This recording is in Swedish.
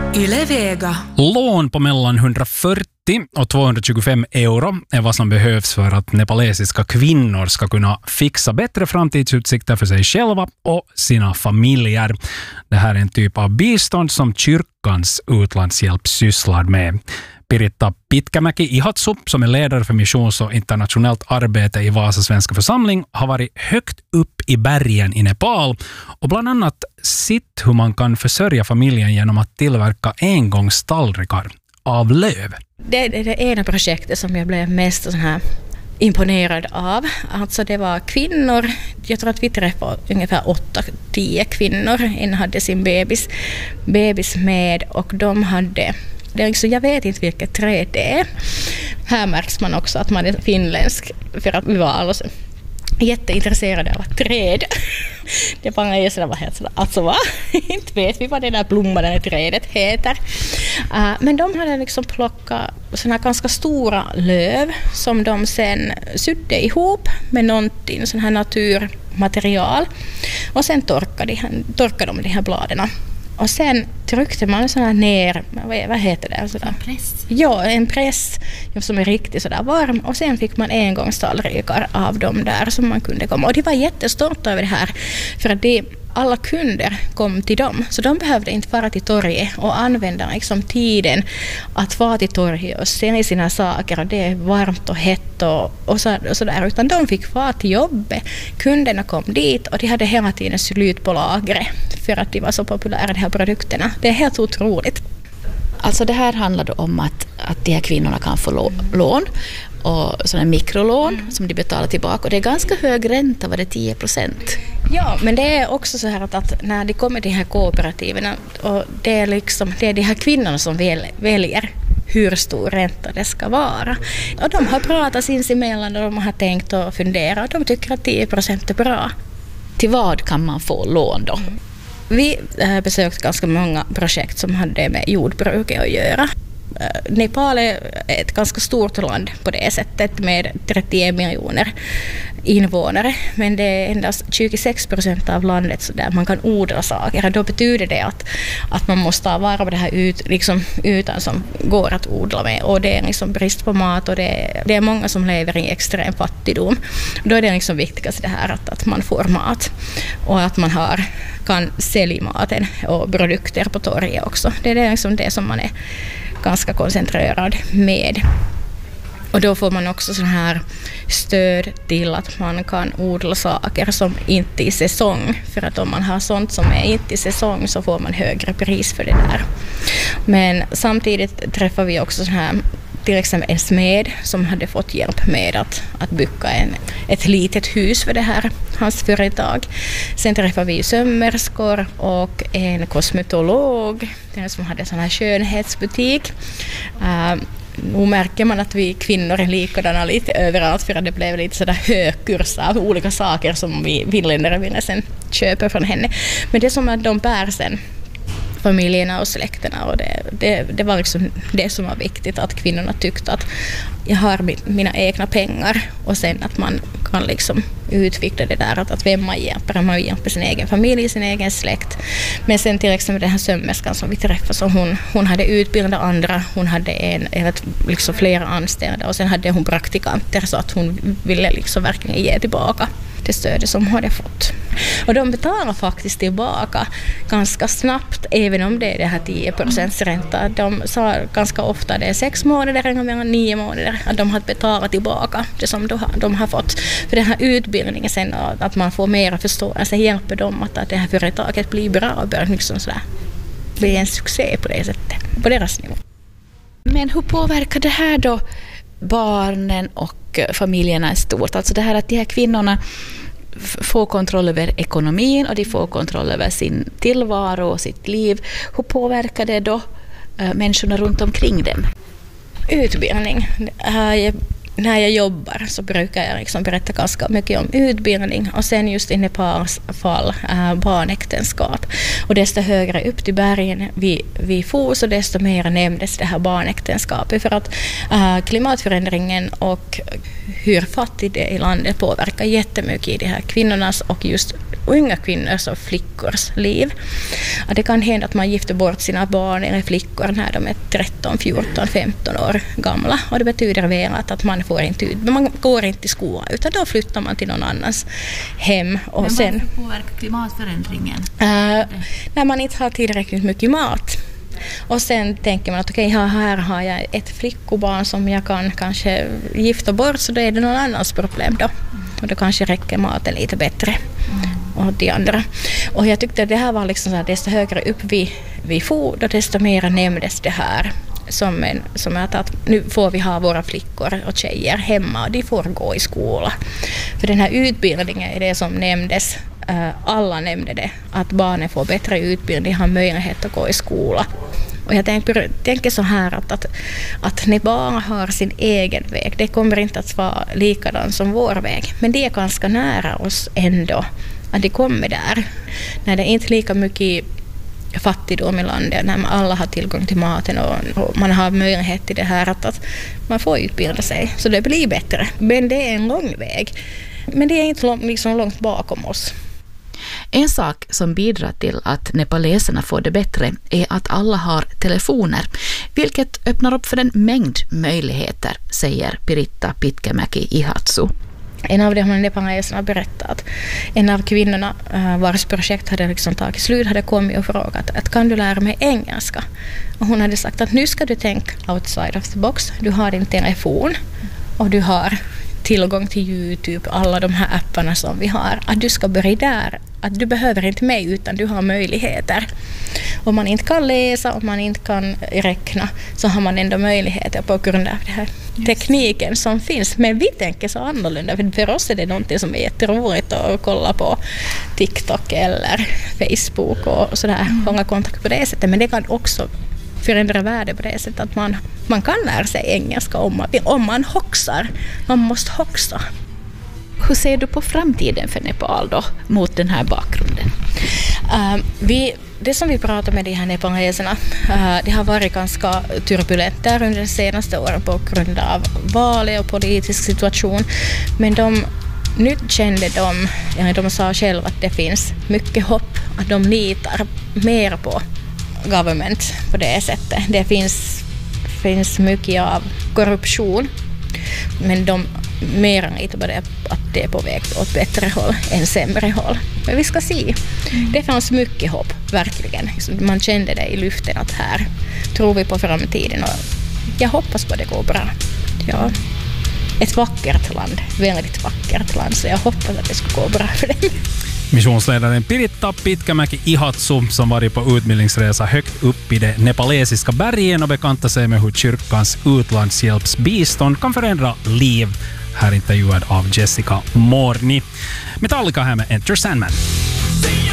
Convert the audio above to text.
Yle Vega. Lån på mellan 140 och 225 euro är vad som behövs för att nepalesiska kvinnor ska kunna fixa bättre framtidsutsikter för sig själva och sina familjer. Det här är en typ av bistånd som kyrkans utlandshjälp sysslar med. Piritta Pitkämäki Ihatsu, som är ledare för missions- och internationellt arbete i Vasa svenska församling, har varit högt upp i bergen i Nepal och bland annat sett hur man kan försörja familjen genom att tillverka engångstallrikar av löv. Det är det ena projektet som jag blev mest så här imponerad av. Alltså det var kvinnor, jag tror att vi träffade ungefär 8-10 kvinnor. En hade sin bebis med och de hade... Det är liksom, jag vet inte vilket träd det är. Här märks man också att man är finländsk för att vi var alla så jätteintresserade av träd. Det bara är sådär, vad heter det? Alltså va? Inte vet vi vad det där blommade trädet heter. Men de hade liksom plockat sådana ganska stora löv som de sen sydde ihop med någonting, sån här naturmaterial. Och sen torkade de här bladen. Och sen tryckte man sån här ner, vad heter det? Sådär. En press? Ja, en press som är riktigt sådär varm. Och sen fick man engångstallrikar av dem där som man kunde komma. Och de var jättestolta över det här. För att alla kunder kom till dem. Så de behövde inte fara till torget och använda liksom tiden att vara till torget och se sina saker. Och det är varmt och hett och sådär. Utan de fick vara till jobbet. Kunderna kom dit och de hade hela tiden slut på lagret. För att de var så populära, de här produkterna. Det är helt otroligt. Alltså det här handlar om att de här kvinnorna kan få lån och sådana mikrolån som de betalar tillbaka. Och det är ganska hög ränta, var det 10%? Ja, men det är också så här att när de kommer till de här kooperativen och det är de här kvinnorna som väljer hur stor ränta det ska vara. Och de har pratat sinsemellan och de har tänkt och funderat och de tycker att 10% är bra. Till vad kan man få lån då? Vi besökt ganska många projekt som hade med jordbruket att göra. Nepal är ett ganska stort land på det sättet med 31 miljoner invånare. Men det är endast 26% av landet där man kan odla saker. Då betyder det att man måste ha vara på det här ytan som går att odla med. Och det är liksom brist på mat och det är många som lever i extrem fattigdom. Då är det liksom viktigast det här att man får mat och att man kan sälja maten och produkter på torget också. Det är liksom det som man är ganska koncentrerad med. Och då får man också sån här stöd till att man kan odla saker som inte är i säsong. För att om man har sånt som är inte i säsong så får man högre pris för det där. Men samtidigt träffar vi också sån här, till exempel en smed som hade fått hjälp med att bygga ett litet hus för det här, hans företag. Sen träffade vi sömmerskor och en kosmetolog, den som hade sån här skönhetsbutik. Nu märker man att vi kvinnor är likadana lite överallt för att det blev lite sådär högkurs av olika saker som vi finländare sen köper från henne. Men det som att de bär sen familjerna och släkterna och det var liksom det som var viktigt, att kvinnorna tyckte att jag har mina egna pengar och sen att man kan liksom utveckla det där att vem man hjälper sin egen familj, sin egen släkt. Men sen till exempel den här sömmerskan som vi träffade, så hon hade utbildat andra, hon hade liksom flera anställda och sen hade hon praktikanter så att hon ville liksom verkligen ge tillbaka det stödet som hon hade fått. Och de betalar faktiskt tillbaka ganska snabbt, även om det är det här 10% ränta. De sa ganska ofta det är 6 månader eller 9 månader att de har betalat tillbaka det som de har fått. För den här utbildningen sen, att man får mer förståelse, hjälper dem att det här företaget blir bra och bör liksom sådär bli en succé på det sättet, på deras nivå. Men hur påverkar det här då barnen och familjerna i stort? Alltså det här att de här kvinnorna får kontroll över ekonomin och de får kontroll över sin tillvaro och sitt liv. Hur påverkar det då människorna runt omkring dem? Utbildning. när jag jobbar så brukar jag liksom berätta ganska mycket om utbildning och sen just i Nepals fall barnäktenskap. Och desto högre upp till bergen vi for så desto mer nämndes det här barnäktenskapet. För att klimatförändringen och hur fattigt det är i landet påverkar jättemycket i de här kvinnornas och just unga kvinnors och flickors liv. Och det kan hända att man gifter bort sina barn eller flickor när de är 13, 14, 15 år gamla. Och det betyder väl att man får inte ut, man går inte i skolan utan då flyttar man till någon annans hem. Och men sen varför påverkar klimatförändringen? När man inte har tillräckligt mycket mat. Och sen tänker man att okej, här har jag ett flickobarn som jag kan kanske gifta bort så då är det någon annans problem då. Och då kanske räcker maten lite bättre. Och de andra. Och jag tyckte att det här var liksom så att desto högre upp vi for, då desto mer nämndes det här som att nu får vi ha våra flickor och tjejer hemma och de får gå i skola. För den här utbildningen är det som nämndes. Alla nämnde det, att barnen får bättre utbildning, har möjlighet att gå i skola. Och jag tänker så här att Nepal har sin egen väg. Det kommer inte att vara likadan som vår väg. Men det är ganska nära oss ändå. Att det kommer där. När det är inte lika mycket fattigdom i landet. När alla har tillgång till maten och man har möjlighet till det här. Att man får utbilda sig. Så det blir bättre. Men det är en lång väg. Men det är inte liksom långt bakom oss. En sak som bidrar till att nepaleserna får det bättre är att alla har telefoner, vilket öppnar upp för en mängd möjligheter, säger Piritta Pitkämäki Ihatsu. En av de här nepaleserna berättade att en av kvinnorna vars projekt hade liksom tagit slut hade kommit och frågat att kan du lära mig engelska? Och hon hade sagt att nu ska du tänka outside of the box. Du har din telefon och du har tillgång till YouTube, alla de här apparna som vi har. Att du ska börja där. Att du behöver inte mig utan du har möjligheter. Om man inte kan läsa, om man inte kan räkna så har man ändå möjligheter på grund av den här tekniken som finns. Men vi tänker så annorlunda. För oss är det någonting som är jätteroligt att kolla på TikTok eller Facebook och sådär. Hålla kontakt på det sättet. Men det kan också förändra världen på det sättet att man kan lära sig engelska om man hoxar. Man måste hoxa. Hur ser du på framtiden för Nepal då, mot den här bakgrunden? Det som vi pratar med de här nepaleserna, det har varit ganska turbulent där under de senaste åren på grund av valet och politisk situation. Men nu kände de sa själva att det finns mycket hopp, att de litar mer på government på det sättet. Det finns mycket av korruption, men de mer litar på det, att det är på väg åt bättre håll än sämre håll. Men vi ska se. Det fanns mycket hopp, verkligen. Man kände det i luften att här tror vi på framtiden och jag hoppas på det går bra. Ja. Ett vackert land, väldigt vackert land, så jag hoppas att det ska gå bra för dem. Missionsledaren Piritta Pitkämäki Ihatsu som varit på utbildningsresa högt upp i de nepalesiska bergen och bekantar sig med hur kyrkans utlandshjälpsbistånd kan förändra liv. Här intervjuad av Jessica Morni. Metallica här med Enter Sandman.